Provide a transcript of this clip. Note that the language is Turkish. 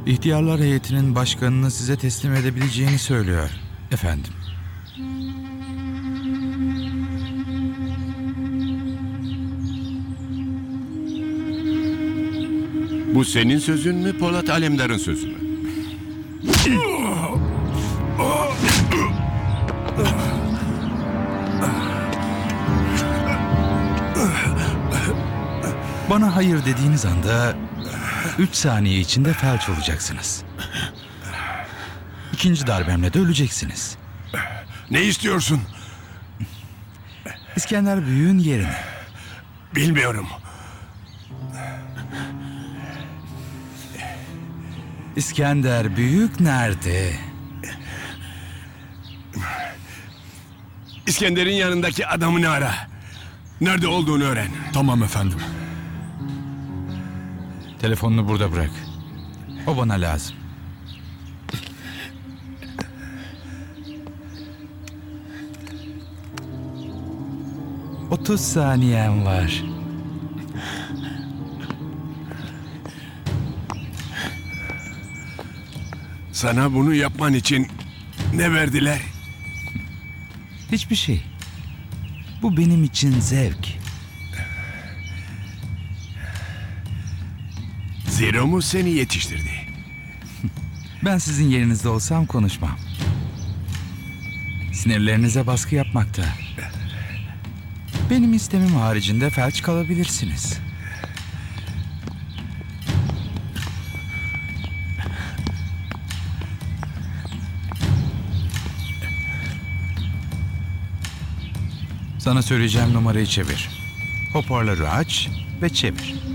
İhtiyarlar heyetinin başkanını size teslim edebileceğini söylüyor efendim. Bu senin sözün mü, Polat Alemdar'ın sözü mü? Bana hayır dediğiniz anda 3 saniye içinde felç olacaksınız. İkinci darbemle de öleceksiniz. Ne istiyorsun? İskender Büyük'ün yerini. Bilmiyorum. İskender Büyük nerede? İskender'in yanındaki adamını ara. Nerede olduğunu öğren. Tamam efendim. Telefonunu burada bırak. O bana lazım. ...30 saniyen var. Sana bunu yapman için ne verdiler? Hiçbir şey. Bu benim için zevk. Zero mu seni yetiştirdi? Ben sizin yerinizde olsam konuşmam. Sinirlerinize baskı yapmakta. Benim istemim haricinde felç kalabilirsiniz. Sana söyleyeceğim numarayı çevir. Hoparlörü aç ve çevir.